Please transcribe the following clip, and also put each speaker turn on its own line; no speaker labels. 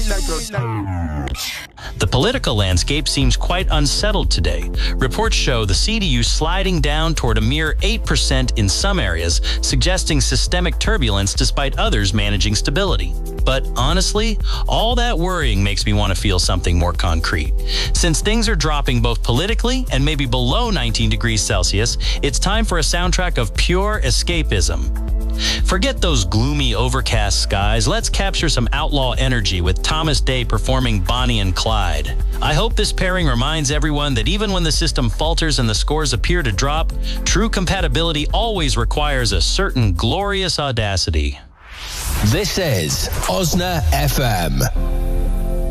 The political landscape seems quite unsettled today. Reports show the CDU sliding down toward a mere 8% in some areas, suggesting systemic turbulence despite others managing stability. But honestly, all that worrying makes me want to feel something more concrete. Since things are dropping both politically and maybe below 19 degrees Celsius, it's time for a soundtrack of pure escapism. Forget those gloomy, overcast skies. Let's capture some outlaw energy with Thomas Day performing Bonnie and Clyde. I hope this pairing reminds everyone that even when the system falters and the scores appear to drop, true compatibility always requires a certain glorious audacity.
This is Osna FM.